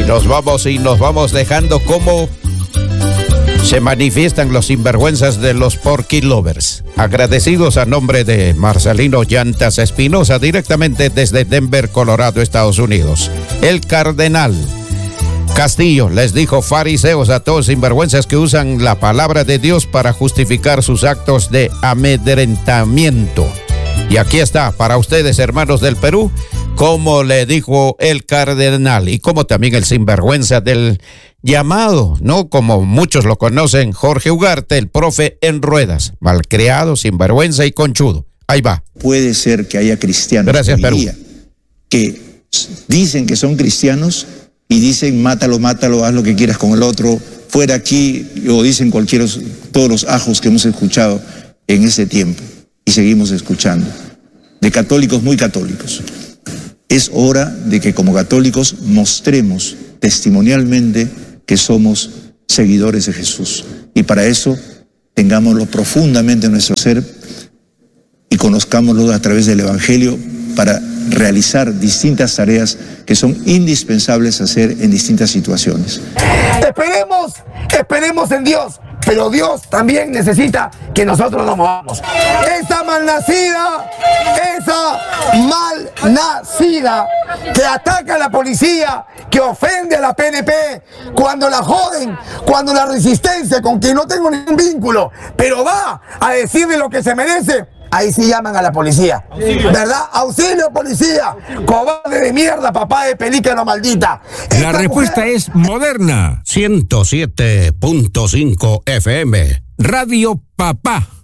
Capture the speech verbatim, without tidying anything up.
nos vamos y nos vamos dejando cómo se manifiestan los sinvergüenzas de los Porky Lovers. Agradecidos a nombre de Marcelino Llantas Espinosa, directamente desde Denver, Colorado, Estados Unidos. El Cardenal Castillo les dijo fariseos a todos sinvergüenzas que usan la palabra de Dios para justificar sus actos de amedrentamiento. Y aquí está para ustedes, hermanos del Perú, como le dijo el cardenal y como también el sinvergüenza del llamado, ¿no? Como muchos lo conocen, Jorge Ugarte, el profe en ruedas, malcriado, sinvergüenza y conchudo. Ahí va. Puede ser que haya cristianos Gracias, Perú, que dicen que son cristianos y dicen mátalo, mátalo, haz lo que quieras con el otro, fuera aquí, o dicen cualquiera, todos los ajos que hemos escuchado en ese tiempo y seguimos escuchando, de católicos muy católicos. Es hora de que como católicos mostremos testimonialmente que somos seguidores de Jesús. Y para eso tengámoslo profundamente en nuestro ser y conozcámoslo a través del Evangelio para realizar distintas tareas que son indispensables hacer en distintas situaciones. Esperemos, esperemos en Dios, pero Dios también necesita que nosotros nos movamos. Esa malnacida, esa malnacida que ataca a la policía, que ofende a la P N P, cuando la joden, cuando la resistencia, con quien no tengo ningún vínculo, pero va a decirle lo que se merece, ahí sí llaman a la policía, ¿verdad? ¡Auxilio, policía! ¡Cobarde de mierda, papá de pelícano maldita! La respuesta mujer... es Moderna, ciento siete punto cinco F M, Radio Papá.